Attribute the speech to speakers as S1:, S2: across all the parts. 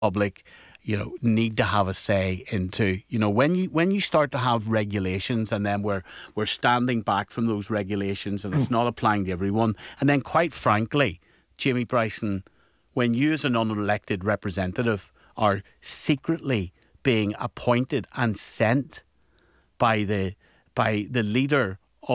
S1: public, need to have a say into, when you start to have regulations and then we're standing back from those regulations and it's not applying to everyone. And then quite frankly, Jamie Bryson, when you as an unelected representative are secretly being appointed and sent by the leader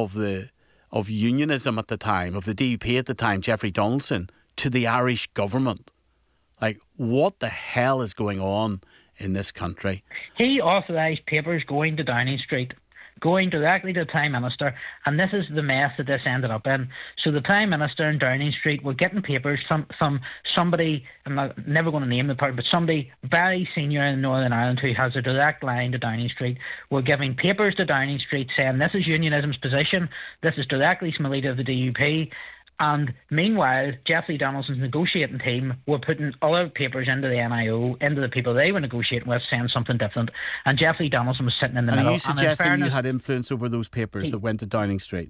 S1: of unionism at the time, of the DUP at the time, Jeffrey Donaldson, to the Irish government. Like, what the hell is going on in this country?
S2: He authorised papers going to Downing Street, going directly to the Prime Minister, and this is the mess that this ended up in. So the Prime Minister and Downing Street were getting papers from somebody, I'm never going to name the person, but somebody very senior in Northern Ireland who has a direct line to Downing Street, were giving papers to Downing Street saying this is unionism's position, this is directly from the leader of the DUP. And meanwhile, Jeffrey Donaldson's negotiating team were putting other papers into the NIO, into the people they were negotiating with, saying something different. And Jeffrey Donaldson was sitting in the middle.
S1: Are you suggesting you had influence over those papers that went to Downing Street?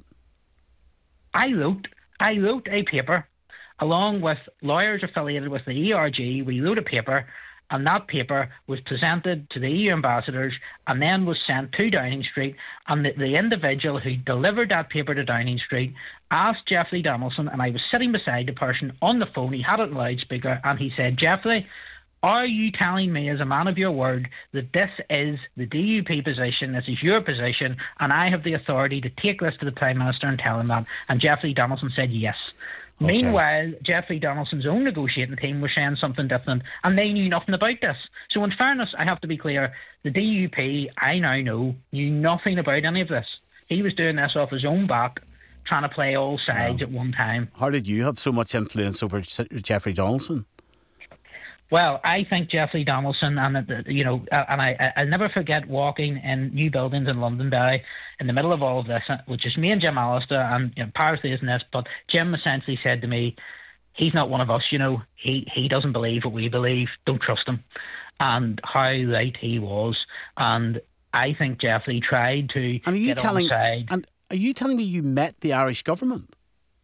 S2: I wrote a paper along with lawyers affiliated with the ERG. We wrote a paper, and that paper was presented to the EU ambassadors and then was sent to Downing Street. And the individual who delivered that paper to Downing Street asked Jeffrey Donaldson, and I was sitting beside the person on the phone, he had it on loudspeaker, and he said, Jeffrey, are you telling me as a man of your word that this is the DUP position, this is your position, and I have the authority to take this to the Prime Minister and tell him that? And Jeffrey Donaldson said yes. Okay. Meanwhile, Jeffrey Donaldson's own negotiating team were saying something different, and they knew nothing about this. So in fairness, I have to be clear, the DUP, I now know, knew nothing about any of this. He was doing this off his own back, trying to play all sides at one time.
S1: How did you have so much influence over Jeffrey Donaldson?
S2: Well, I think Jeffrey Donaldson, and I'll never forget walking in new buildings in Londonderry in the middle of all of this, which is me and Jim Allister, and Parsley isn't this, but Jim essentially said to me, he's not one of us, he doesn't believe what we believe, don't trust him. And how right he was. And I think Jeffrey tried to get on the side.
S1: And are you telling me you met the Irish government?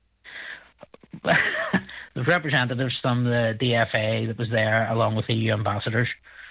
S2: The representatives from the DFA that was there, along with the EU ambassadors.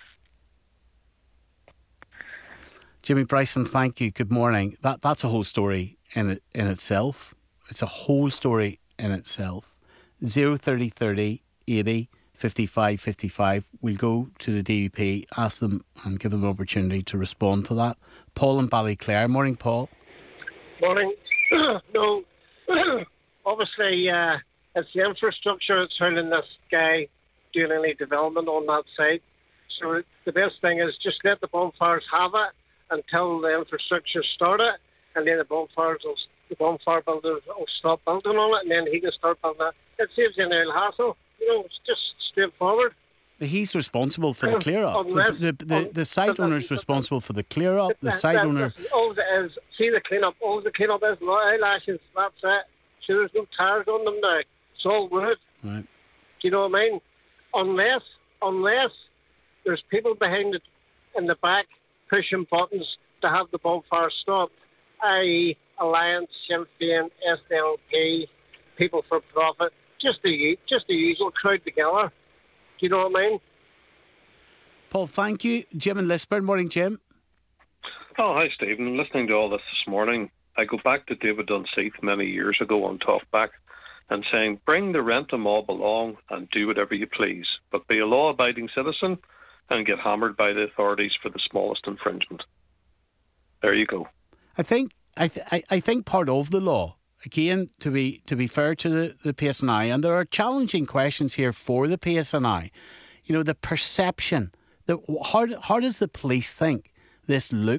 S1: Jimmy Bryson, thank you. Good morning. That's a whole story in itself. It's a whole story in itself. 03030 80 55 55. We'll go to the DUP, ask them and give them an opportunity to respond to that. Paul in Ballyclare. Morning, Paul.
S3: Morning. No, obviously, it's the infrastructure that's holding this guy doing any development on that site. So the best thing is just let the bonfires have it until the infrastructure started, and then the bonfire builders will stop building on it, and then he can start building it. It saves you any hassle. It's just straightforward.
S1: But he's responsible for the clear up. The site owner's responsible for the clear up. The site owner.
S3: All it is, see the clean up. All the clean up is eyelashes. That's it. So there's no tires on them now. It's all wood.
S1: Right.
S3: Do you know what I mean? Unless there's people behind it in the back pushing buttons to have the bonfire stopped, i.e. Alliance, Sinn Féin, SDLP, People for Profit, just the usual crowd together. Do you know what I mean?
S1: Paul, thank you. Jim in Lisburn. Morning, Jim.
S4: Oh, hi, Stephen. Listening to all this morning, I go back to David Dunseith many years ago on Talkback and saying, bring the rent a mob along and do whatever you please, but be a law-abiding citizen and get hammered by the authorities for the smallest infringement. There you go. I think
S1: part of the law, again, to be fair to the PSNI, and there are challenging questions here for the PSNI, the perception, how does the police think this looks